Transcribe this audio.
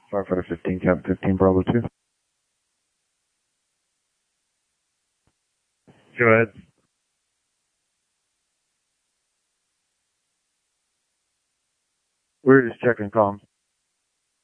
Firefighter 15, Cap 15, Bravo 2. Go ahead. We're just checking comms.